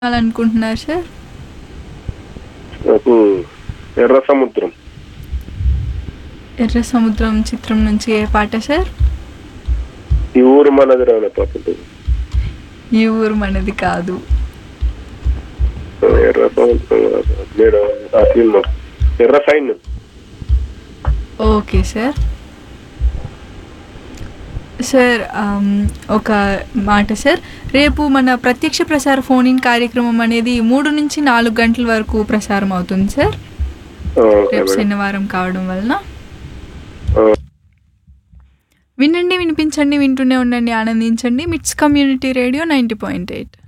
అనుకుంటున్నారు సార్? నాకు ఎర్ర సముద్రం. ఎర్ర సముద్రం చిత్రం నుంచి ఏ పాట సార్? ఈ ఊరు మనది రానే పాట ఉంటుంది. ఈ ఊరు మనది కాదు. ఎర్ర సముద్రం మేడం ఆ సినిమా ఎర్ర సైన్యం. Okay sir. సార్ ఒక మాట సార్, రేపు మన ప్రత్యక్ష ప్రసార ఫోన్ ఇన్ కార్యక్రమం అనేది 3 నుంచి 4 గంటల వరకు ప్రసారం అవుతుంది సార్. రేపు శనివారం కావడం వలన వినండి, వినిపించండి, వింటూనే ఉండండి, ఆనందించండి. మిట్స్ కమ్యూనిటీ రేడియో 90.8.